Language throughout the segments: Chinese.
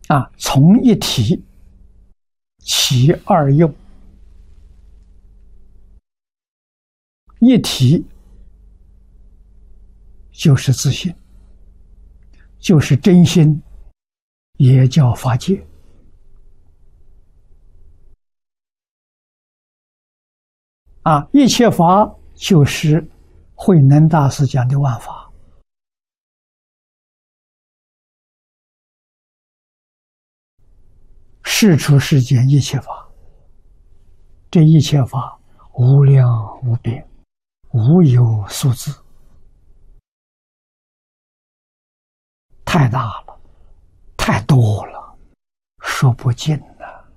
从一体起二用，一体就是自信，就是真心，也叫法界。一切法就是慧能大师讲的万法。世出世间一切法，这一切法无量无边，无有数字，太大了，太多了，说不尽了。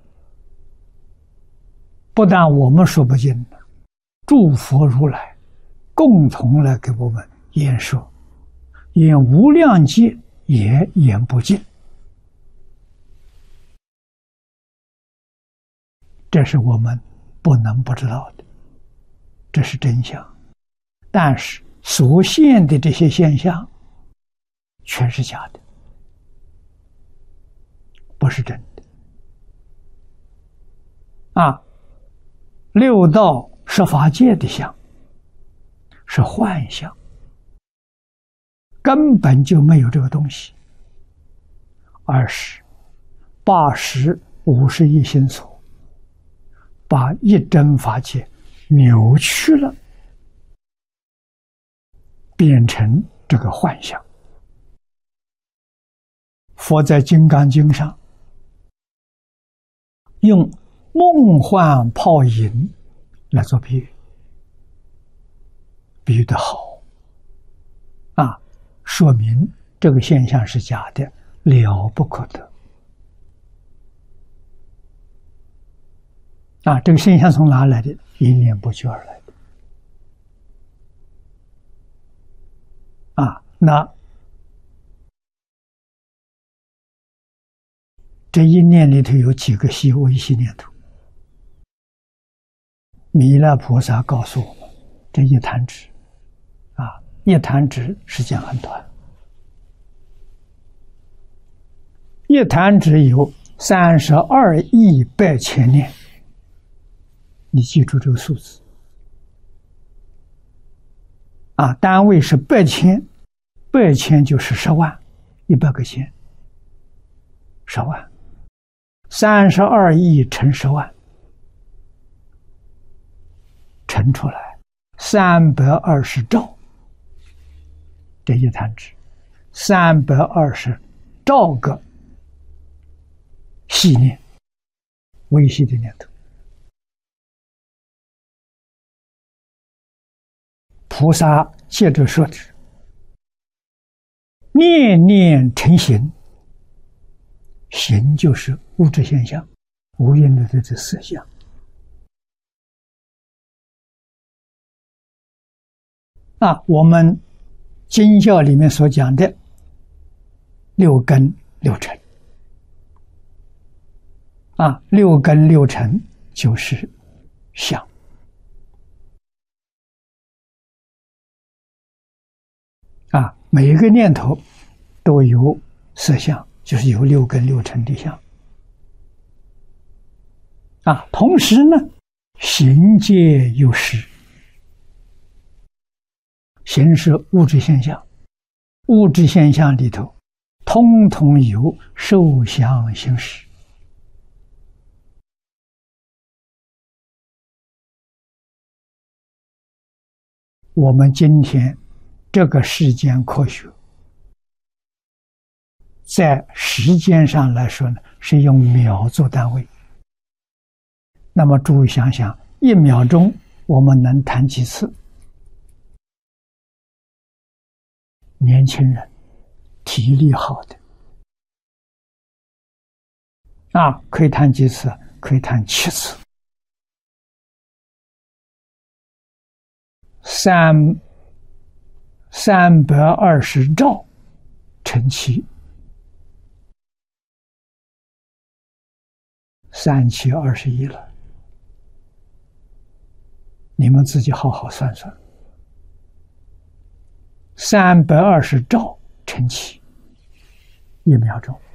不但我们说不尽了，诸佛如来共同来给我们演说，演无量劫也演不尽。这是我们不能不知道的，这是真相。但是所现的这些现象全是假的，不是真的。六道十法界的相是幻象，根本就没有这个东西。20、80、51心所把一真法界扭曲了，变成这个幻象。佛在《金刚经》上用梦幻泡影来做比喻，比喻的好说明这个现象是假的，了不可得。这个现象从哪来的？一念不觉而来的。那这一念里头有几个微细念头？弥勒菩萨告诉我们，这一弹指一弹指时间很短，一弹指有32亿8千年。你记住这个数字单位是8千就是10万，100个千，10万，32亿乘10万，乘出来320兆，这一弹指320兆个细念，微细的念头。菩萨接着说的，念念成形，形就是物质现象，无因的这色相。我们经教里面所讲的6根6尘6根6尘就是相。每一个念头都有色相，就是有6根6尘的相。同时呢，形界有识，形是物质现象，物质现象里头通通有受想行识。我们今天这个世间科学在时间上来说呢，是用秒做单位。那么诸位想想，1秒钟我们能弹几次？年轻人体力好的可以弹几次？可以弹7次。320兆乘7，3七21了。你们自己好好算算，320兆乘7，1秒钟。